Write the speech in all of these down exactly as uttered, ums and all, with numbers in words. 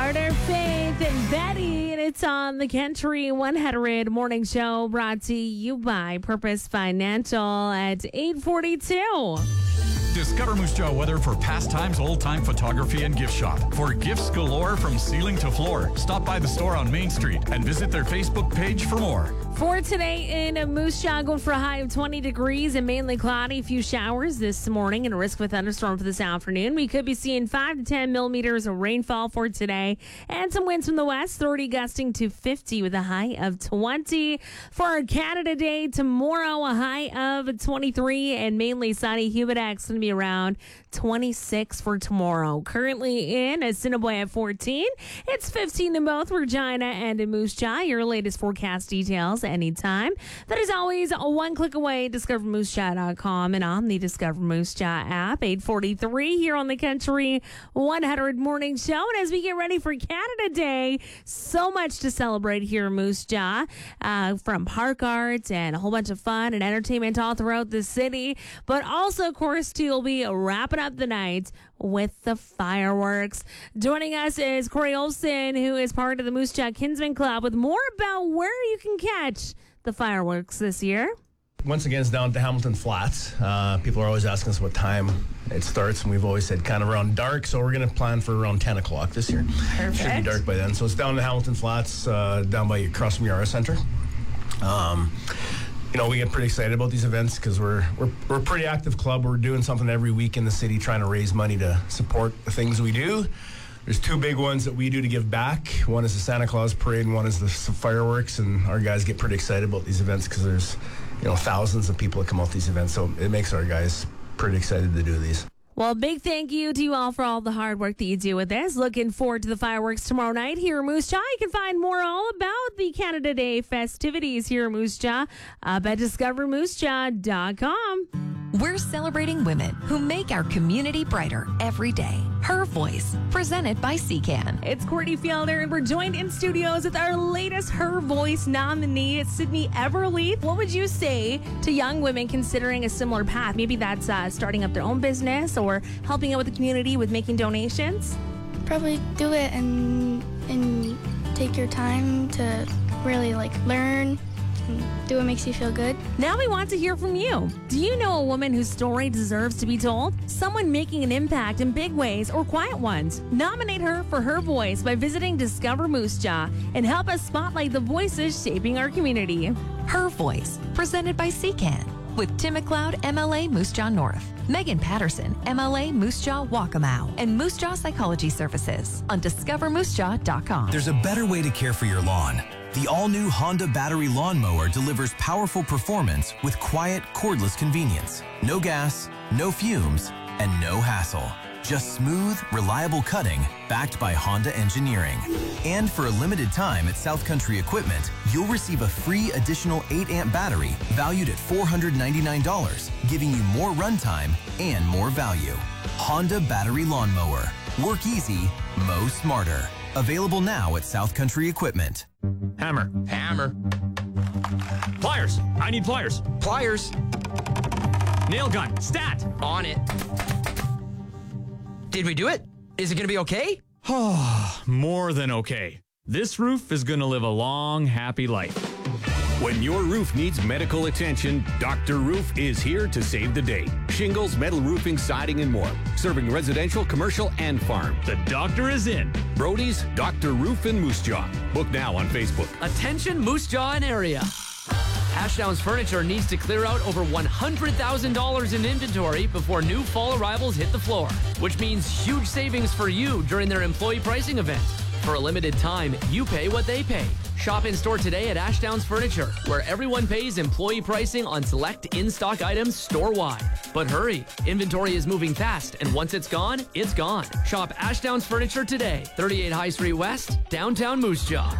Carter, Faith, and Betty, and it's on the Country one hundred Morning Show, brought to you by Purpose Financial at eight forty-two. Discover Moose Jaw weather for pastimes, old-time photography, and gift shop. For gifts galore from ceiling to floor, stop by the store on Main Street and visit their Facebook page for more. For today in Moose Jaw, going for a high of twenty degrees and mainly cloudy. A few showers this morning and a risk of a thunderstorm for this afternoon. We could be seeing five to ten millimeters of rainfall for today and some winds from the west, thirty gusting to fifty with a high of twenty. For our Canada Day tomorrow, a high of twenty-three and mainly sunny. Humidex going to be around twenty-six for tomorrow. Currently in Assiniboia at fourteen. It's fifteen in both Regina and in Moose Jaw. Your latest forecast details anytime. That is always one click away, discover moose jaw dot com and on the Discover Moose Jaw app. eight forty-three here on the Country one hundred Morning Show. And as we get ready for Canada Day, so much to celebrate here in Moose Jaw, uh, from park arts and a whole bunch of fun and entertainment all throughout the city. But also, of course, too, we'll be wrapping up the night with the fireworks. Joining us is Corey Olson, who is part of the Moose Jaw Kinsman Club, with more about where you can catch the fireworks this year. Once again, it's down to Hamilton Flats. Uh, people are always asking us what time it starts, and we've always said kind of around dark, so we're going to plan for around ten o'clock this year. Perfect. Should be dark by then. So it's down to Hamilton Flats, uh, down by across from Yara Center. Um, you know, we get pretty excited about these events because we're, we're, we're a pretty active club. We're doing something every week in the city trying to raise money to support the things we do. There's two big ones that we do to give back. One is the Santa Claus Parade and one is the fireworks, and our guys get pretty excited about these events because there's, you know, thousands of people that come out to these events, so it makes our guys pretty excited to do these. Well, big thank you to you all for all the hard work that you do with this. Looking forward to the fireworks tomorrow night here in Moose Jaw. You can find more all about the Canada Day festivities here in Moose Jaw up at discover moose jaw dot com. We're celebrating women who make our community brighter every day. Her Voice, presented by C C A N. It's Courtney Fielder, and we're joined in studios with our latest Her Voice nominee, Sydney Everleaf. What would you say to young women considering a similar path? Maybe that's uh, starting up their own business or helping out with the community with making donations? Probably do it and and take your time to really like learn and do what makes you feel good. Now we want to hear from you. Do you know a woman whose story deserves to be told? Someone making an impact in big ways or quiet ones? Nominate her for Her Voice by visiting Discover Moose Jaw and help us spotlight the voices shaping our community. Her Voice, presented by C C A N. With Tim McLeod, M L A Moose Jaw North, Megan Patterson, M L A Moose Jaw Waccamaw, and Moose Jaw Psychology Services on discover moose jaw dot com. There's a better way to care for your lawn. The all-new Honda battery lawnmower delivers powerful performance with quiet, cordless convenience. No gas, no fumes, and no hassle. Just smooth, reliable cutting backed by Honda engineering. And for a limited time at South Country Equipment, you'll receive a free additional eight amp battery valued at four hundred ninety-nine dollars, giving you more runtime and more value. Honda battery lawnmower. Work easy, mow smarter. Available now at South Country Equipment. Hammer. Hammer. Pliers. I need pliers. Pliers. Nail gun. Stat. On it. Did we do it? Is it going to be okay? Oh, more than okay. This roof is going to live a long, happy life. When your roof needs medical attention, Doctor Roof is here to save the day. Shingles, metal roofing, siding, and more. Serving residential, commercial, and farm. The doctor is in. Brody's Doctor Roof in Moose Jaw. Book now on Facebook. Attention Moose Jaw and area. Ashdowns Furniture needs to clear out over one hundred thousand dollars in inventory before new fall arrivals hit the floor, which means huge savings for you during their employee pricing event. For a limited time, you pay what they pay. Shop in store today at Ashdowns Furniture, where everyone pays employee pricing on select in-stock items store-wide. But hurry, inventory is moving fast, and once it's gone, it's gone. Shop Ashdowns Furniture today, thirty-eight High Street West, downtown Moose Jaw.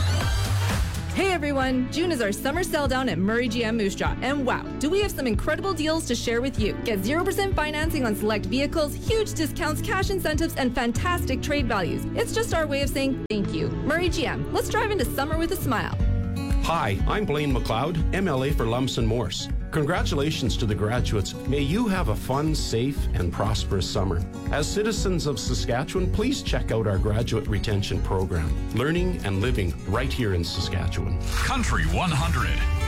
Hey everyone, June is our summer sell down at Murray G M Moose Jaw, and wow, do we have some incredible deals to share with you. Get zero percent financing on select vehicles, huge discounts, cash incentives, and fantastic trade values. It's just our way of saying thank you. Murray G M, let's drive into summer with a smile. Hi, I'm Blaine McLeod, M L A for Lumsden Morse. Congratulations to the graduates. May you have a fun, safe, and prosperous summer. As citizens of Saskatchewan, please check out our graduate retention program, learning and living right here in Saskatchewan. Country one hundred.